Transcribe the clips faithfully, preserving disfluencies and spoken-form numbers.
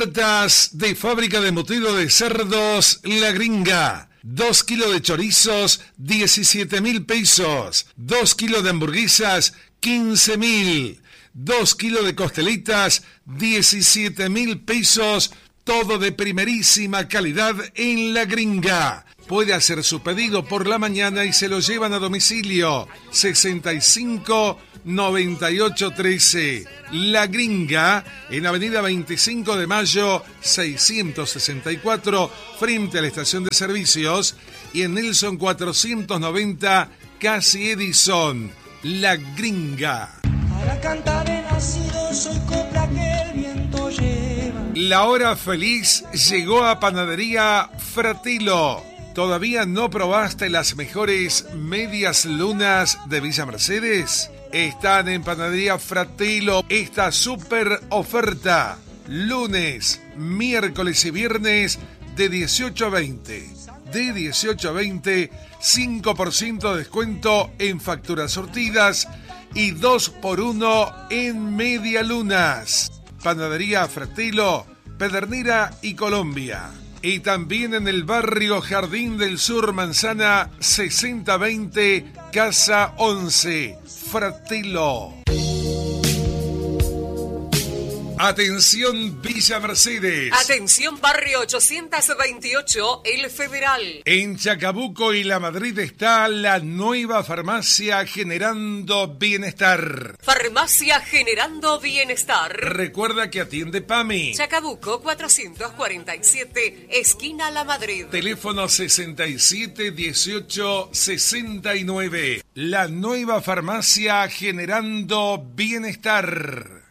Ofertas de fábrica de embutido de cerdos La Gringa. Dos kilos de chorizos, diecisiete mil pesos. Dos kilos de hamburguesas, quince mil. Dos kilos de costelitas, diecisiete mil pesos. Todo de primerísima calidad en La Gringa. Puede hacer su pedido por la mañana y se lo llevan a domicilio. sesenta y cinco, noventa y ocho, trece. La Gringa, en Avenida veinticinco de Mayo, seiscientos sesenta y cuatro, frente a la estación de servicios. Y en Nelson cuatrocientos noventa, casi Edison. La Gringa. Para cantar he nacido, soy copla que el viento lleva. La hora feliz llegó a Panadería Fratello. ¿Todavía no probaste las mejores medias lunas de Villa Mercedes? Están en Panadería Fratello esta super oferta. Lunes, miércoles y viernes de dieciocho a veinte. De dieciocho a veinte, cinco por ciento de descuento en facturas surtidas y dos por uno en media lunas. Panadería Fratello, Pedernera y Colombia. Y también en el barrio Jardín del Sur, Manzana sesenta veinte, Casa once, Fratello. Atención Villa Mercedes. Atención Barrio ochocientos veintiocho, El Federal. En Chacabuco y La Madrid está la nueva farmacia Generando Bienestar. Farmacia Generando Bienestar. Recuerda que atiende PAMI. Chacabuco cuatrocientos cuarenta y siete, esquina La Madrid. Teléfono sesenta y siete, dieciocho, sesenta y nueve. La nueva farmacia Generando Bienestar.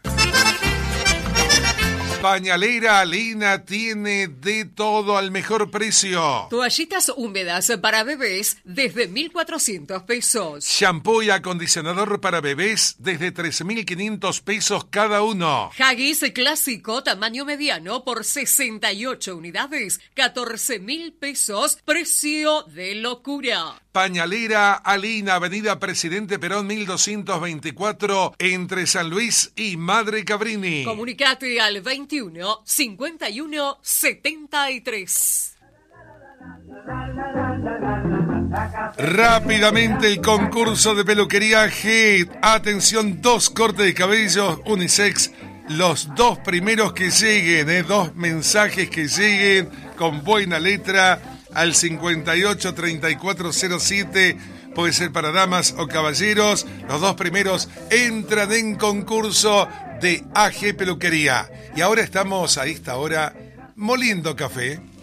Pañalera Alina tiene de todo al mejor precio. Toallitas húmedas para bebés desde mil cuatrocientos pesos. Shampoo y acondicionador para bebés desde tres mil quinientos pesos cada uno. Haggis clásico tamaño mediano por sesenta y ocho unidades, catorce mil pesos, precio de locura. Pañalera Alina, Avenida Presidente Perón mil doscientos veinticuatro, entre San Luis y Madre Cabrini. Comunicate al veintiuno, cincuenta y uno, setenta y tres. Rápidamente el concurso de peluquería G. Atención, dos cortes de cabello unisex. Los dos primeros que lleguen, ¿eh? dos mensajes que lleguen con buena letra al cincuenta y ocho, treinta y cuatro cero siete, puede ser para damas o caballeros. Los dos primeros entran en concurso de A G Peluquería. Y ahora estamos a esta hora moliendo café.